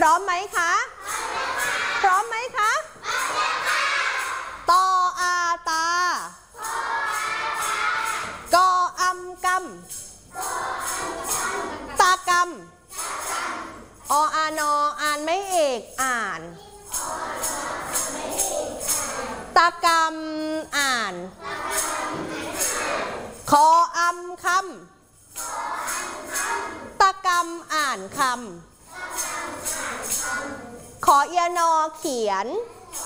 ร้อมไหมคะพร้อมไหมคะตออาตากออำกำตากำออานออ่านไม่เอกอ่านตากำอ่านคออำคำตากำอ่านคำขอเอียนอเขียน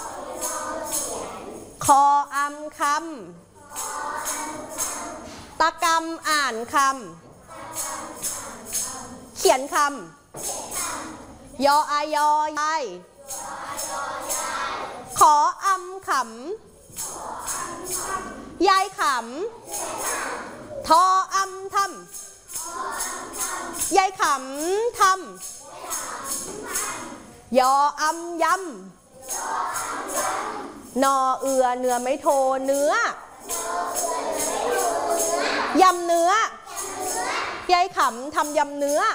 คออำคำตากำอ่านคำเขียนคำยออายอยายขออำขำยายขำทออำทำยายขำทำยออำยำนอเอือเนื้อไม่โทเนื้อยำเนื้อยายขำทำยำเนื้อ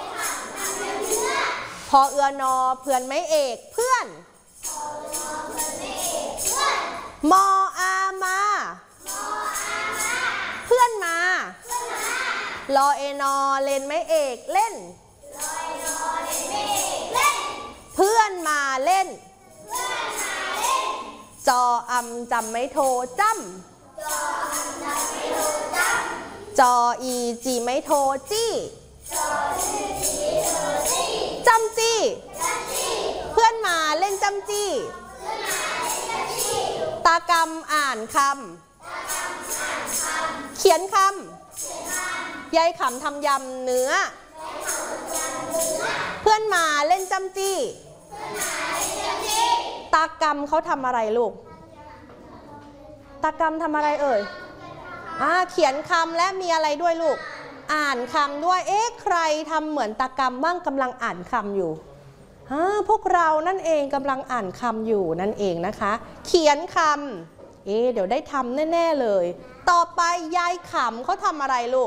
พอเอือนอเพื่อนไม่เอกเพื่อนมออามาเพื่อนมารอเอนอเล่นไม่เอกเล่นเพื่อนมาเล่นจออำจำไม่โทจำจออีจีไม่โทจี้จำจี้เพื่อนมาเล่นจำจี้ตากำอ่านคำเขียนคำยายขำทำยำเนื้อเพื่อนมาเล่นจำจี้ตากำเขาทำอะไรลูกตากำทำอะไรเอ่ยเขียนคำและมีอะไรด้วยลูกอ่านคำด้วยใครทำเหมือนตากำบ้างกำลังอ่านคำอยู่พวกเรานั่นเองกำลังอ่านคำอยู่นั่นเองนะคะเขียนคำเดี๋ยวได้ทำแน่ๆเลยต่อไปยายขำเขาทำอะไรลูก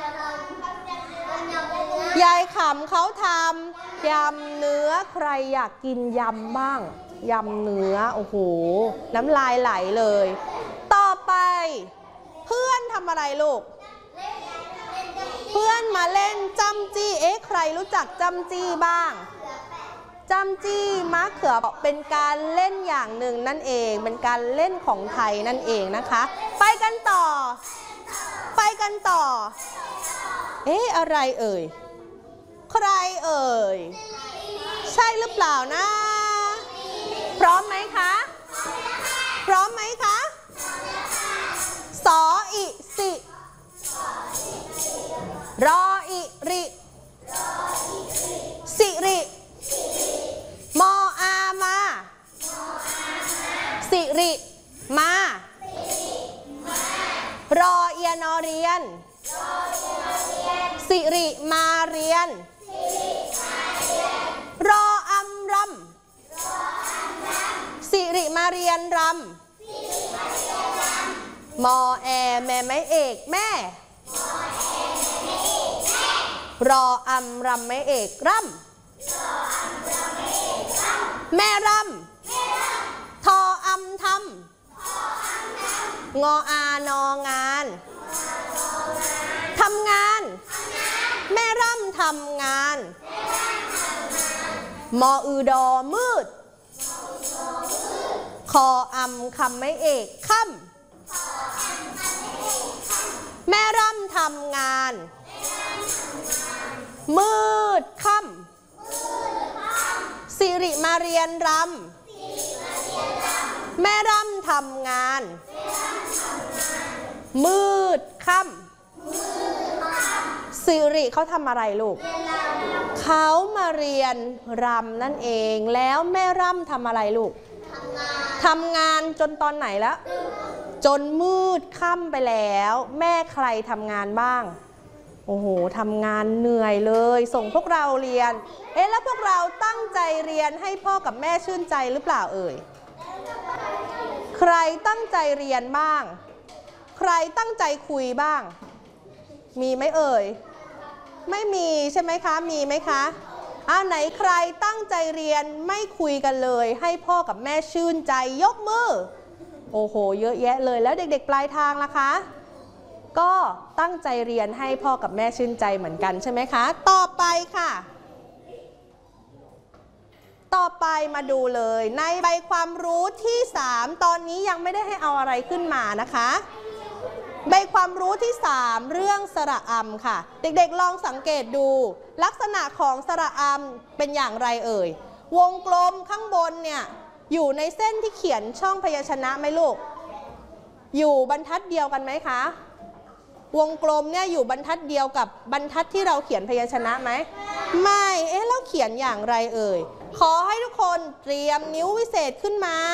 ยายขำเขาทำยำเนื้อใครอยากกินยำบ้างยำเนื้อโอ้โหน้ำลายไหลเลยต่อไปเพื่อนทำอะไรลูกเพื่อนมาเล่นจำจี้ใครรู้จักจำจี้บ้างจำจี้มะเขือเป็นการเล่นอย่างหนึ่งนั่นเองเป็นการเล่นของไทยนั่นเองนะคะไปกันต่ออะไรเอ่ยใครเอ่ยใช่หรือเปล่านะพร้อมไหมคะพร้อมไหมคะสออิสิรออิริสิริมออามาสิริมารอเอียนอเรียนสิริมาเรียนรออำรำสิริมาเรียนรำมอแอแม่ไม่เอกแม่รออำรำไม่เอกร่ำแม่รำทออำทำงออานองานทำงานแม่ร่ำทำงานมออือดอมืดคออำคำไม่เอกค่ำแม่ร่ำทำงานมืดค่ำสิริมาเรียนรำแม่ร่ำทำงานมืดค่ำสิริเขาทำอะไรลูกเขามาเรียนรำนั่นเองแล้วแม่ร่ำทำอะไรลูกทำงานจนตอนไหนแล้วจนมืดค่ำไปแล้วแม่ใครทำงานบ้างโอ้โหทำงานเหนื่อยเลยส่งพวกเราเรียนแล้วพวกเราตั้งใจเรียนให้พ่อกับแม่ชื่นใจหรือเปล่าเอ่ยใครตั้งใจเรียนบ้างใครตั้งใจคุยบ้างมีไหมเอ่ยไม่มีใช่ไหมคะมีไหมคะไหนใครตั้งใจเรียนไม่คุยกันเลยให้พ่อกับแม่ชื่นใจยกมือโอ้โหเยอะแยะเลยแล้วเด็กๆปลายทางล่ะคะก็ตั้งใจเรียนให้พ่อกับแม่ชื่นใจเหมือนกันใช่ไหมคะต่อไปค่ะต่อไปมาดูเลยในใบความรู้ที่3ตอนนี้ยังไม่ได้ให้เอาอะไรขึ้นมานะคะใบความรู้ที่3เรื่องสระอำค่ะเด็กๆลองสังเกตดูลักษณะของสระอำเป็นอย่างไรเอ่ยวงกลมข้างบนเนี่ยอยู่ในเส้นที่เขียนช่องพยัญชนะไหมลูกอยู่บรรทัดเดียวกันไหมคะวงกลมเนี่ยอยู่บรรทัดเดียวกับบรรทัดที่เราเขียนพยัญชนะไหมไม่แล้วเขียนอย่างไรเอ่ยขอให้ทุกคนเตรียมนิ้ววิเศษขึ้นมา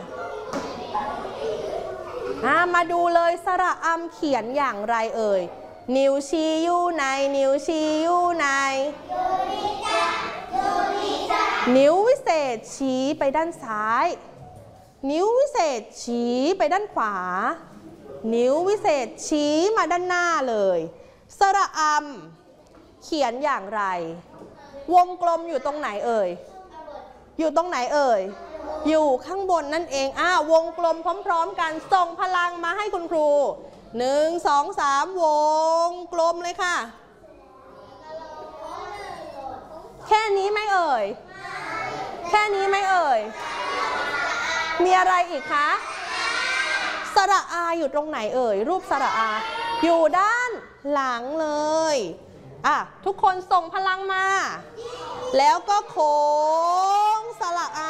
มาดูเลยสระอำเขียนอย่างไรเอ่ยนิ้วชี้อยู่ในนิ้วชี้อยู่ในนิ้ววิเศษชี้ไปด้านซ้ายนิ้ววิเศษชี้ไปด้านขวานิ้ววิเศษชี้มาด้านหน้าเลยสระอำเขียนอย่างไรวงกลมอยู่ตรงไหนเอ่ยอยู่ตรงไหนเอ่ยอยู่ข้างบนนั่นเองวงกลมพร้อมๆกันส่งพลังมาให้คุณครู1 2 3วงกลมเลยค่ะแค่นี้ไหมเอ่ยแค่นี้ไหมเอ่ยมีอะไรอีกคะสระอาอยู่ตรงไหนเอ่ยรูปสระอาอยู่ด้านหลังเลยทุกคนส่งพลังมาแล้วก็โค้งสระอา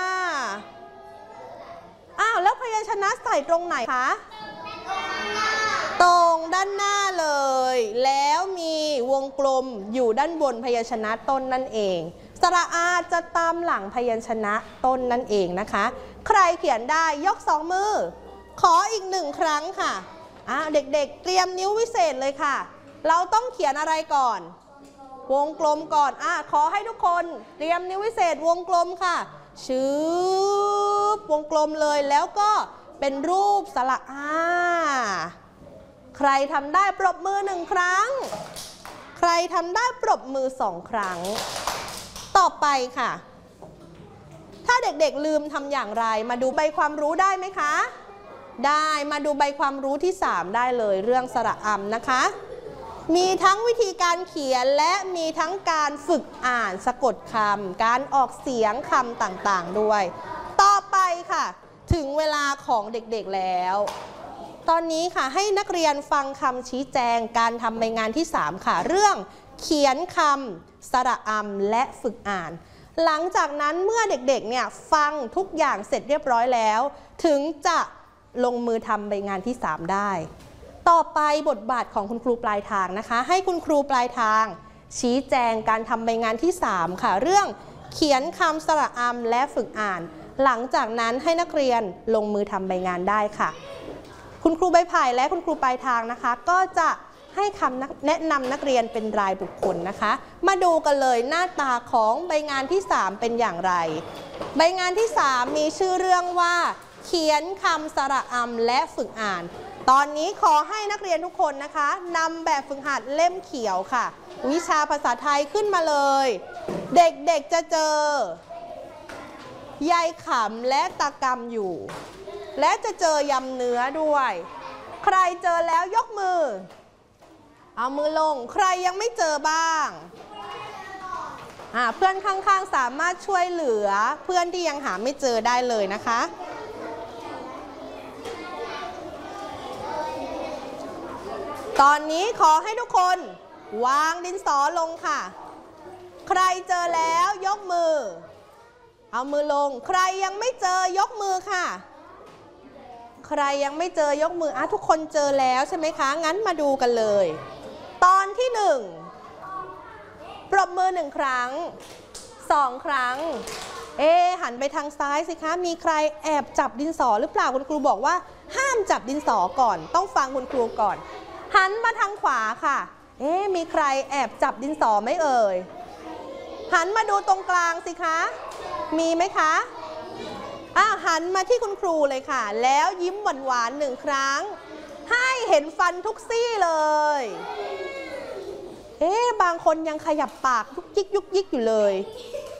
แล้วพยัญชนะใส่ตรงไหนคะตรงด้านหน้าเลยแล้วมีวงกลมอยู่ด้านบนพยัญชนะต้นนั่นเองสระอาจะตามหลังพยัญชนะต้นนั่นเองนะคะใครเขียนได้ยก2มือขออีก1ครั้งค่ะเด็กๆเตรียมนิ้ววิเศษเลยค่ะเราต้องเขียนอะไรก่อนวงกลมก่อนขอให้ทุกคนเตรียมนิ้ววิเศษวงกลมค่ะชืบวงกลมเลยแล้วก็เป็นรูปสระอาใครทำได้ปรบมือ1ครั้งใครทำได้ปรบมือ2ครั้งต่อไปค่ะถ้าเด็กๆลืมทำอย่างไรมาดูใบความรู้ได้ไหมคะได้มาดูใบความรู้ที่3ได้เลยเรื่องสระอำนะคะมีทั้งวิธีการเขียนและมีทั้งการฝึกอ่านสะกดคำการออกเสียงคำต่างๆด้วยต่อไปค่ะถึงเวลาของเด็กๆแล้วตอนนี้ค่ะให้นักเรียนฟังคำชี้แจงการทำใบงานที่3ค่ะเรื่องเขียนคำสระอำและฝึกอ่านหลังจากนั้นเมื่อเด็กๆเนี่ยฟังทุกอย่างเสร็จเรียบร้อยแล้วถึงจะลงมือทำใบงานที่3ได้ต่อไปบทบาทของคุณครูปลายทางนะคะให้คุณครูปลายทางชี้แจงการทำใบงานที่3ค่ะเรื่องเขียนคำสระอำและฝึกอ่านหลังจากนั้นให้นักเรียนลงมือทำใบงานได้ค่ะคุณครูใบไผ่และคุณครูปลายทางนะคะก็จะให้คำแนะนำนักเรียนเป็นรายบุคคลนะคะมาดูกันเลยหน้าตาของใบงานที่3เป็นอย่างไรใบงานที่3มีชื่อเรื่องว่าเขียนคำสระอำและฝึกอ่านตอนนี้ขอให้นักเรียนทุกคนนะคะนำแบบฝึกหัดเล่มเขียวค่ะวิชาภาษาไทยขึ้นมาเลยเด็กๆจะเจอยายขำและตากำอยู่และจะเจอยำเนื้อด้วยใครเจอแล้วยกมือเอามือลงใครยังไม่เจอบ้างเพื่อนข้างๆสามารถช่วยเหลือเพื่อนที่ยังหาไม่เจอได้เลยนะคะตอนนี้ขอให้ทุกคนวางดินสอลงค่ะใครเจอแล้วยกมือเอามือลงใครยังไม่เจอยกมือค่ะใครยังไม่เจอยกมือทุกคนเจอแล้วใช่ไหมคะงั้นมาดูกันเลยตอนที่1ปรบมือ1ครั้ง2ครั้งหันไปทางซ้ายสิคะมีใครแอบจับดินสอหรือเปล่าคุณครูบอกว่าห้ามจับดินสอก่อนต้องฟังคุณครูก่อนหันมาทางขวาค่ะมีใครแอบจับดินสอไหมเอ่ยหันมาดูตรงกลางสิคะมีไหมคะหันมาที่คุณครูเลยค่ะแล้วยิ้มหวานๆ1ครั้งให้เห็นฟันทุกซี่เลยบางคนยังขยับปากยุกยิกยุกยิกอยู่เลย